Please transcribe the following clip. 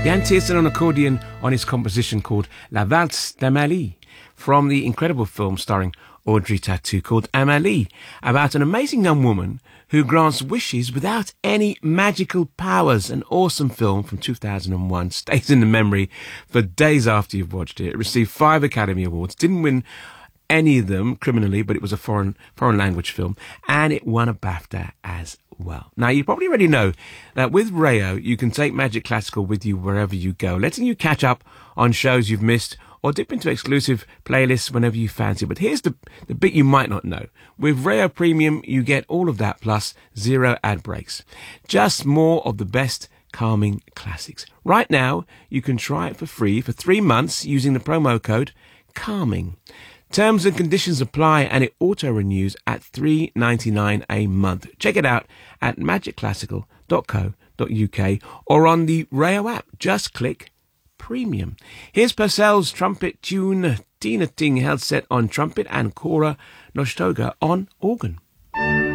Jan Tiersen on accordion on his composition called La Valse d'Amélie from the incredible film starring Audrey Tautou called Amélie, about an amazing young woman who grants wishes without any magical powers. An awesome film from 2001, stays in the memory for days after you've watched it. It received 5 Academy Awards, didn't win any of them criminally, but it was a foreign language film, and it won a BAFTA as well. Now, you probably already know that with Rayo, you can take Magic Classical with you wherever you go, letting you catch up on shows you've missed or dip into exclusive playlists whenever you fancy. But here's the bit you might not know. With Rayo Premium, you get all of that plus 0 ad breaks. Just more of the best calming classics. Right now, you can try it for free for 3 months using the promo code CALMING. Terms and conditions apply, and it auto-renews at $3.99 a month. Check it out at magicclassical.co.uk or on the Rayo app. Just click Premium. Here's Purcell's trumpet tune, Tina Ting held set on trumpet and Cora Nostoga on organ.